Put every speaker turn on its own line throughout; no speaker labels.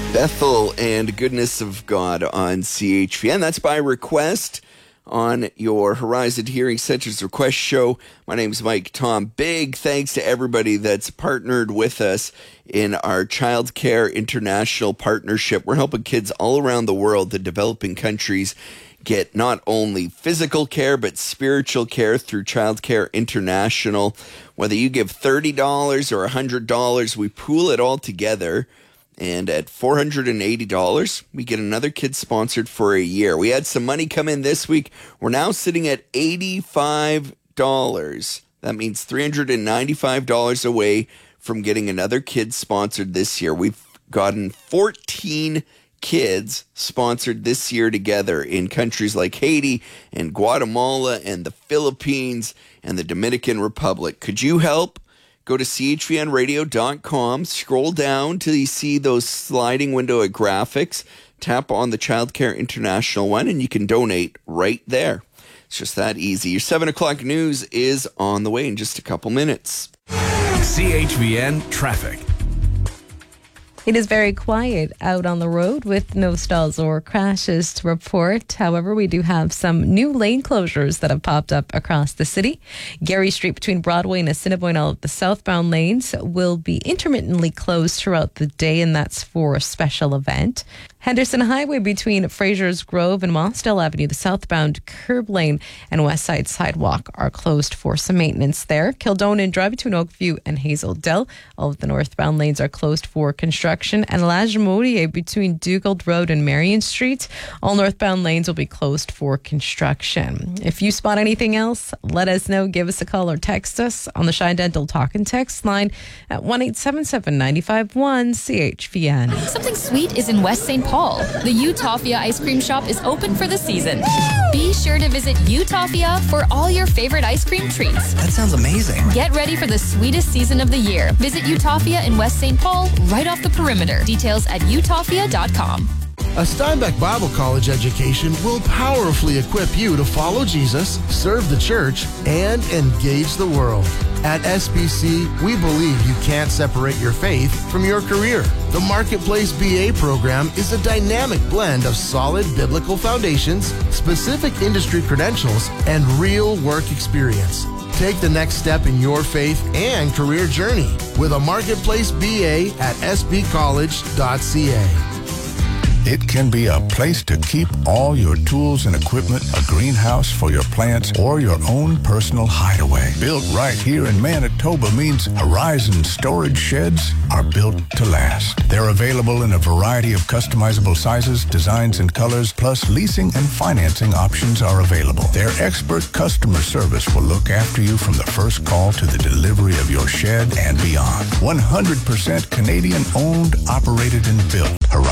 Bethel and Goodness of God on CHVN. That's by request on your Horizon Hearing Center's request show. My name is Mike Tom. Big thanks to everybody that's partnered with us in our Child Care International partnership. We're helping kids all around the world, the developing countries, get not only physical care, but spiritual care through Child Care International. Whether you give $30 or $100, we pool it all together. And at $480, we get another kid sponsored for a year. We had some money come in this week. We're now sitting at $85. That means $395 away from getting another kid sponsored this year. We've gotten 14 kids sponsored this year together in countries like Haiti and Guatemala and the Philippines and the Dominican Republic. Could you help? Go to chvnradio.com, scroll down till you see those sliding window of graphics, tap on the Child Care International one, and you can donate right there. It's just that easy. Your 7 o'clock news is on the way in just a couple minutes.
CHVN Traffic.
It is very quiet out on the road with no stalls or crashes to report. However, we do have some new lane closures that have popped up across the city. Gary Street between Broadway and Assiniboine, all of the southbound lanes will be intermittently closed throughout the day, and that's for a special event. Henderson Highway between Fraser's Grove and Mossdale Avenue, the southbound curb lane and west side sidewalk are closed for some maintenance there. Kildonan Drive between Oakview and Hazel Dell, all of the northbound lanes are closed for construction. And Lagimodier between Dugald Road and Marion Street, all northbound lanes will be closed for construction. If you spot anything else, let us know. Give us a call or text us on the Shine Dental Talk and Text line at 1-877-951-CHVN.
Something sweet is in West St. Paul. The Utopia ice cream shop is open for the season. Be sure to visit Utopia for all your favorite ice cream treats.
That sounds amazing.
Get ready for the sweetest season of the year. Visit Utopia in West St. Paul, right off the perimeter. Details at utopia.com.
A Steinbeck Bible College education will powerfully equip you to follow Jesus, serve the church, and engage the world. At SBC, we believe you can't separate your faith from your career. The Marketplace BA program is a dynamic blend of solid biblical foundations, specific industry credentials, and real work experience. Take the next step in your faith and career journey with a Marketplace BA at sbcollege.ca.
It can be a place to keep all your tools and equipment, a greenhouse for your plants, or your own personal hideaway. Built right here in Manitoba means Horizon storage sheds are built to last. They're available in a variety of customizable sizes, designs, and colors, plus leasing and financing options are available. Their expert customer service will look after you from the first call to the delivery of your shed and beyond. 100% Canadian owned, operated, and built.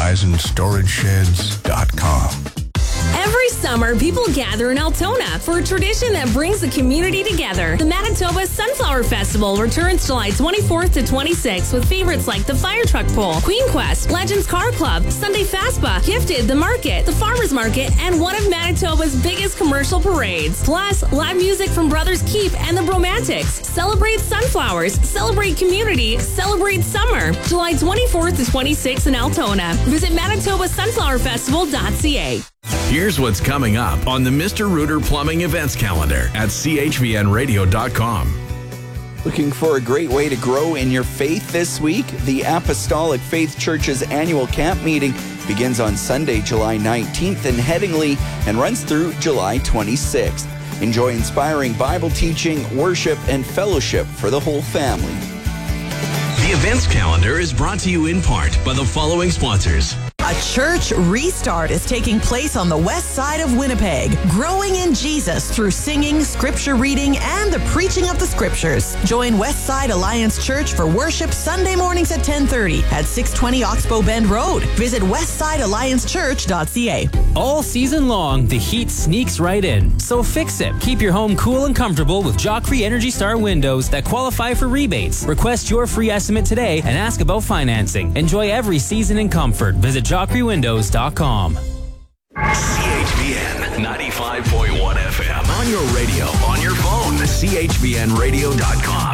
HorizonStorageSheds.com.
Every summer, people gather in Altona for a tradition that brings the community together. The Manitoba Sunflower Festival returns July 24th to 26th with favorites like the Fire Truck Pull, Queen Quest, Legends Car Club, Sunday Fastba, Gifted, The Market, the Farmers Market, and one of Manitoba's biggest commercial parades. Plus, live music from Brothers Keep and the Bromantics. Celebrate sunflowers, celebrate community, celebrate summer. July 24th to 26th in Altona. Visit ManitobaSunflowerFestival.ca.
Here's what's coming up on the Mr. Rooter Plumbing events calendar at chvnradio.com.
Looking for a great way to grow in your faith this week? The Apostolic Faith Church's annual camp meeting begins on Sunday, July 19th in Headingley and runs through July 26th. Enjoy inspiring Bible teaching, worship, and fellowship for the whole family.
The events calendar is brought to you in part by the following sponsors.
A church restart is taking place on the west side of Winnipeg, growing in Jesus through singing, scripture reading, and the preaching of the scriptures. Join Westside Alliance Church for worship Sunday mornings at 10:30 at 620 Oxbow Bend Road. Visit westsidealliancechurch.ca.
All season long, the heat sneaks right in. So fix it. Keep your home cool and comfortable with Joffrey Energy Star windows that qualify for rebates. Request your free estimate today and ask about financing. Enjoy every season in comfort. Visit JoffreyWindows.com.
CHVN 95.1 FM. On your radio, on your phone, chvnradio.com.